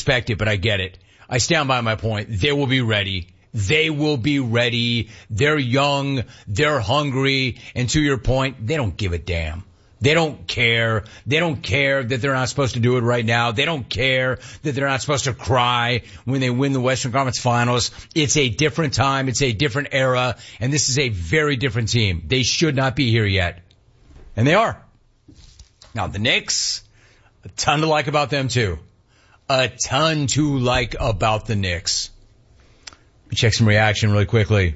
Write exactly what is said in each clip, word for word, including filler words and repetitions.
expect it, but I get it. I stand by my point. They will be ready. They will be ready. They're young. They're hungry. And to your point, they don't give a damn. They don't care. They don't care that they're not supposed to do it right now. They don't care that they're not supposed to cry when they win the Western Conference Finals. It's a different time. It's a different era. And this is a very different team. They should not be here yet. And they are. Now, the Knicks, a ton to like about them, too. A ton to like about the Knicks. Let me check some reaction really quickly.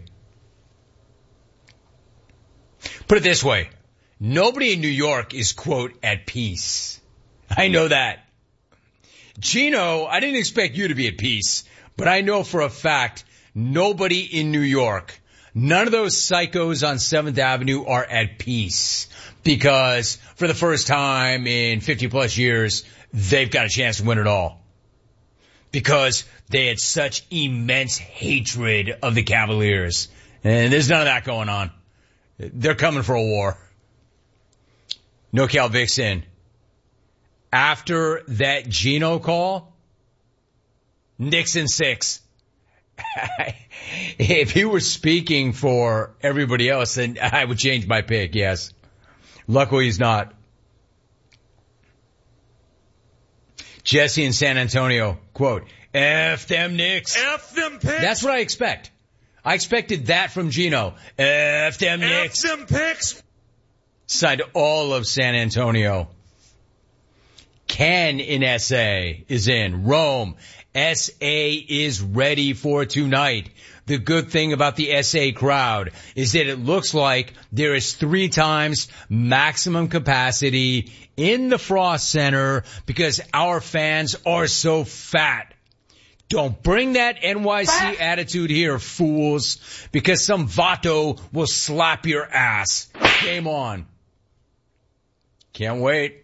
Put it this way. Nobody in New York is, quote, at peace. I know that. Gino, I didn't expect you to be at peace, but I know for a fact nobody in New York, none of those psychos on seventh Avenue are at peace because for the first time in fifty plus years, they've got a chance to win it all. Because they had such immense hatred of the Cavaliers. And there's none of that going on. They're coming for a war. No Cal Vixen. After that Gino call, Knicks in six. If he were speaking for everybody else, then I would change my pick, yes. Luckily he's not. Jesse in San Antonio, quote, F them Knicks. F them picks. That's what I expect. I expected that from Gino. F them Knicks. F them picks. Signed all of San Antonio. Ken in S A is in. Rome. S A is ready for tonight. The good thing about the S A crowd is that it looks like there is three times maximum capacity in the Frost Center because our fans are so fat. Don't bring that N Y C fat attitude here, fools, because some Vato will slap your ass. Game on. Can't wait.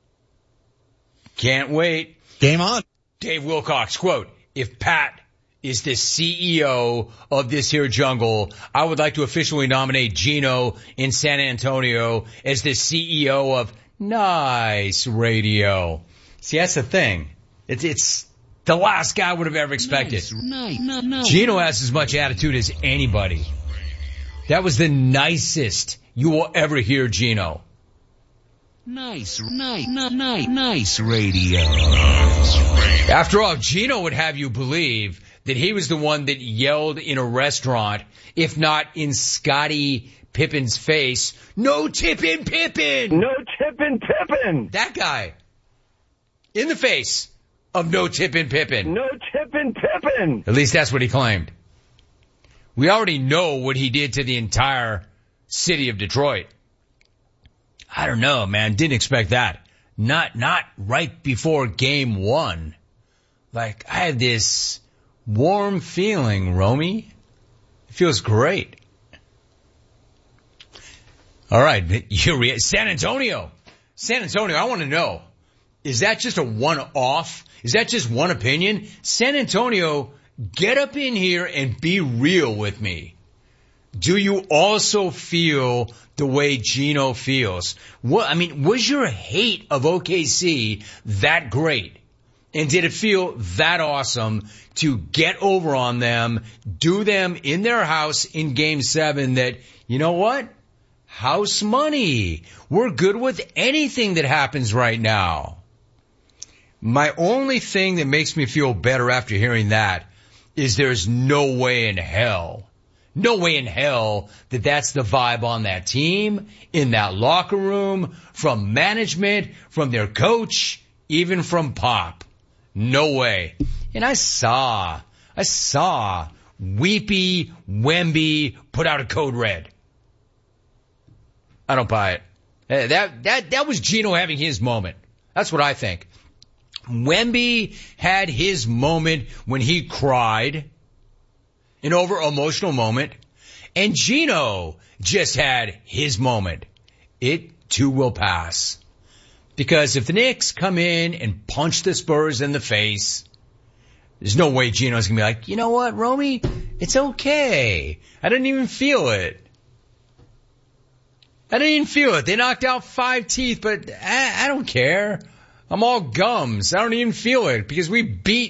Can't wait. Game on. Dave Wilcox, quote, if Pat is the C E O of this here jungle, I would like to officially nominate Gino in San Antonio as the C E O of Nice Radio. See, that's the thing. It's, it's the last guy I would have ever expected. Nice. No, no. Gino has as much attitude as anybody. That was the nicest you will ever hear Gino. Nice, nice, nice, nice radio. After all, Gino would have you believe that he was the one that yelled in a restaurant, if not in Scottie Pippen's face, no tippin' Pippen! No tippin' Pippen! That guy. In the face of no tippin' Pippen. No tippin' Pippen! At least that's what he claimed. We already know what he did to the entire city of Detroit. I don't know, man. Didn't expect that. Not, not right before game one. Like, I had this warm feeling, Romy. It feels great. All right. You're, San Antonio. San Antonio, I want to know. Is that just a one-off? Is that just one opinion? San Antonio, get up in here and be real with me. Do you also feel the way Gino feels? What, I mean, was your hate of O K C that great? And did it feel that awesome to get over on them, do them in their house in game seven that, you know what? House money. We're good with anything that happens right now. My only thing that makes me feel better after hearing that is there's no way in hell No way in hell that that's the vibe on that team, in that locker room, from management, from their coach, even from Pop. No way. And I saw, I saw Weepy Wemby put out a code red. I don't buy it. That, that, that was Gino having his moment. That's what I think. Wemby had his moment when he cried. An over-emotional moment. And Gino just had his moment. It too will pass. Because if the Knicks come in and punch the Spurs in the face, there's no way Gino's going to be like, you know what, Romy? It's okay. I didn't even feel it. I didn't even feel it. They knocked out five teeth, but I, I don't care. I'm all gums. I don't even feel it because we beat